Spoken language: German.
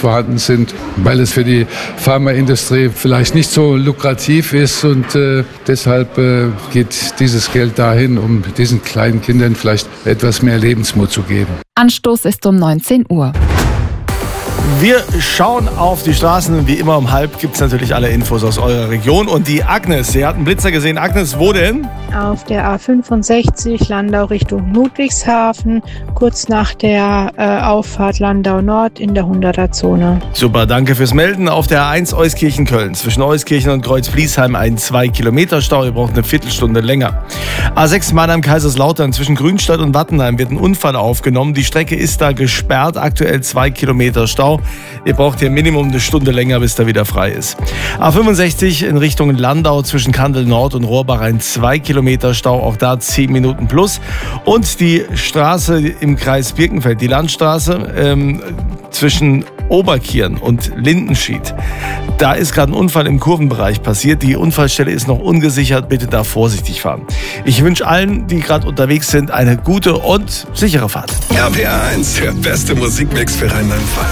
vorhanden sind, weil es für die Pharmaindustrie vielleicht nicht so lukrativ ist. Und deshalb geht dieses Geld dahin, um diesen kleinen Kindern vielleicht etwas mehr Lebensmut zu geben. Anstoß ist um 19 Uhr. Wir schauen auf die Straßen. Wie immer um 12:30 gibt es natürlich alle Infos aus eurer Region. Und die Agnes, sie hat einen Blitzer gesehen. Agnes, wo denn? Auf der A65 Landau Richtung Ludwigshafen, kurz nach der Auffahrt Landau Nord in der 100er-Zone. Super, danke fürs Melden. Auf der A1 Euskirchen-Köln zwischen Euskirchen und Kreuz-Bliesheim ein 2-Kilometer-Stau. Ihr braucht eine Viertelstunde länger. A6 Mannheim-Kaiserslautern zwischen Grünstadt und Wattenheim wird ein Unfall aufgenommen. Die Strecke ist da gesperrt. Aktuell 2 Kilometer Stau. Ihr braucht hier Minimum eine Stunde länger, bis da wieder frei ist. A65 in Richtung Landau zwischen Kandel Nord und Rohrbach ein 2 Kilometer Stau, auch da 10 Minuten plus. Und die Straße im Kreis Birkenfeld, die Landstraße zwischen Oberkirn und Lindenschied. Da ist gerade ein Unfall im Kurvenbereich passiert. Die Unfallstelle ist noch ungesichert. Bitte da vorsichtig fahren. Ich wünsche allen, die gerade unterwegs sind, eine gute und sichere Fahrt. RPR 1, der beste Musikmix für Rheinland-Pfalz.